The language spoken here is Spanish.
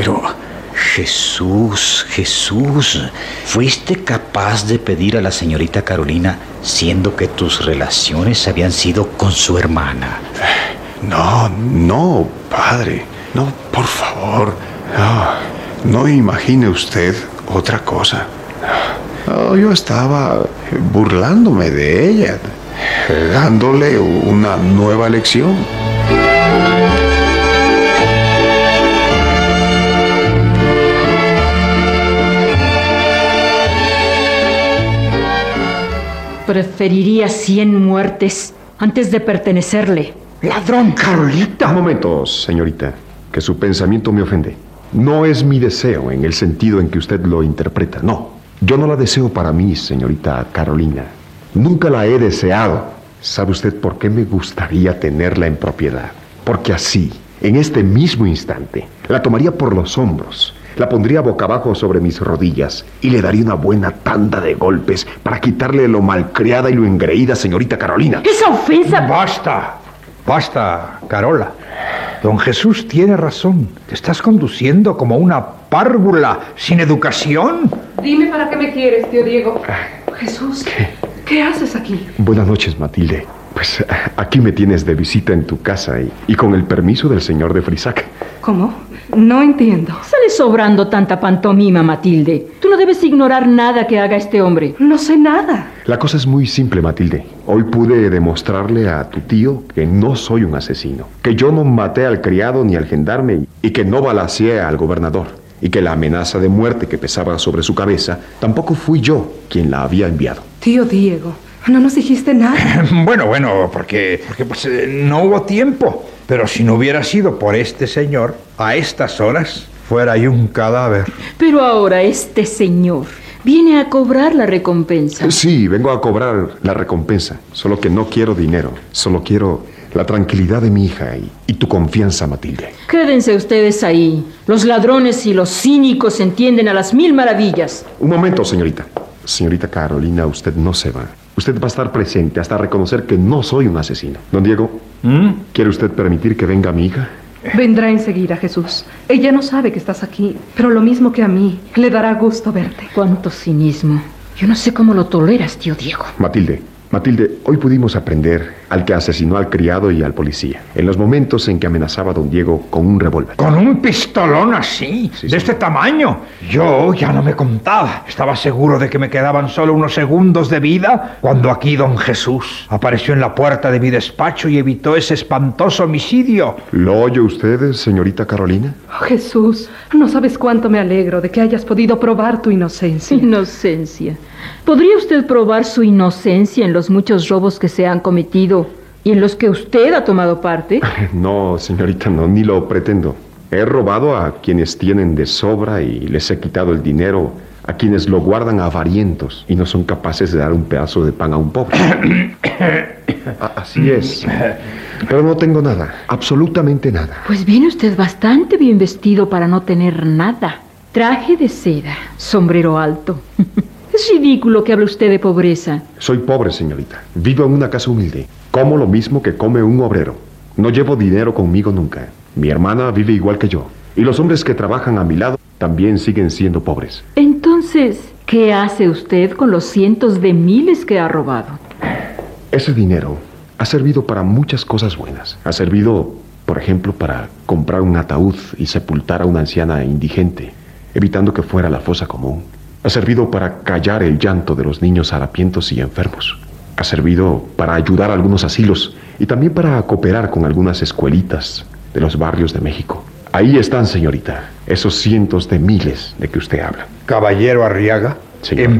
Pero, Jesús, ¿fuiste capaz de pedir a la señorita Carolina, siendo que tus relaciones habían sido con su hermana? No, padre. No, por favor. No imagine usted otra cosa. Yo estaba burlándome de ella, dándole una nueva lección. Preferiría 100 muertes antes de pertenecerle. ¡Ladrón! ¡Carolita! Un momento, señorita, que su pensamiento me ofende. No es mi deseo en el sentido en que usted lo interpreta, no. Yo no la deseo para mí, señorita Carolina. Nunca la he deseado. ¿Sabe usted por qué me gustaría tenerla en propiedad? Porque así, en este mismo instante, la tomaría por los hombros, la pondría boca abajo sobre mis rodillas y le daría una buena tanda de golpes para quitarle lo malcriada y lo engreída, señorita Carolina. ¡Esa ofensa! Basta, Carola. Don Jesús tiene razón. Te estás conduciendo como una párvula sin educación. Dime para qué me quieres, tío Diego. Jesús, ¿qué haces aquí? Buenas noches, Matilde. Pues aquí me tienes de visita en tu casa y con el permiso del señor de Frisac. ¿Cómo? No entiendo. Sale sobrando tanta pantomima, Matilde. Tú no debes ignorar nada que haga este hombre. No sé nada. La cosa es muy simple, Matilde. Hoy pude demostrarle a tu tío que no soy un asesino, que yo no maté al criado ni al gendarme y que no balaceé al gobernador, y que la amenaza de muerte que pesaba sobre su cabeza tampoco fui yo quien la había enviado. Tío Diego, no nos dijiste nada. Bueno, porque no hubo tiempo. Pero si no hubiera sido por este señor, a estas horas, fuera ahí un cadáver. Pero ahora este señor viene a cobrar la recompensa. Sí, vengo a cobrar la recompensa. Solo que no quiero dinero. Solo quiero la tranquilidad de mi hija y tu confianza, Matilde. Quédense ustedes ahí. Los ladrones y los cínicos se entienden a las 1000 maravillas. Un momento, señorita. Señorita Carolina, usted no se va. Usted va a estar presente hasta reconocer que no soy un asesino. Don Diego, ¿quiere usted permitir que venga mi hija? Vendrá enseguida, Jesús. Ella no sabe que estás aquí, pero lo mismo que a mí, le dará gusto verte. Cuánto cinismo. Yo no sé cómo lo toleras, tío Diego. Matilde, hoy pudimos aprender al que asesinó al criado y al policía, en los momentos en que amenazaba a don Diego con un revólver. ¿Con un pistolón así? Sí, de este tamaño. Yo ya no me contaba. Estaba seguro de que me quedaban solo unos segundos de vida cuando aquí don Jesús apareció en la puerta de mi despacho y evitó ese espantoso homicidio. ¿Lo oye usted, señorita Carolina? Oh, Jesús, no sabes cuánto me alegro de que hayas podido probar tu inocencia. Inocencia. ¿Podría usted probar su inocencia en los muchos robos que se han cometido y en los que usted ha tomado parte? No, señorita, no, ni lo pretendo. He robado a quienes tienen de sobra y les he quitado el dinero a quienes lo guardan avarientos y no son capaces de dar un pedazo de pan a un pobre. Así es. Pero no tengo nada, absolutamente nada. Pues viene usted bastante bien vestido para no tener nada. Traje de seda, sombrero alto. Es ridículo que hable usted de pobreza. Soy pobre, señorita. Vivo en una casa humilde. Como lo mismo que come un obrero. No llevo dinero conmigo nunca. Mi hermana vive igual que yo. Y los hombres que trabajan a mi lado también siguen siendo pobres. Entonces, ¿qué hace usted con los cientos de miles que ha robado? Ese dinero ha servido para muchas cosas buenas. Ha servido, por ejemplo, para comprar un ataúd y sepultar a una anciana indigente, evitando que fuera a la fosa común. Ha servido para callar el llanto de los niños harapientos y enfermos. Ha servido para ayudar a algunos asilos y también para cooperar con algunas escuelitas de los barrios de México. Ahí están, señorita, esos cientos de miles de que usted habla. Caballero Arriaga, señor.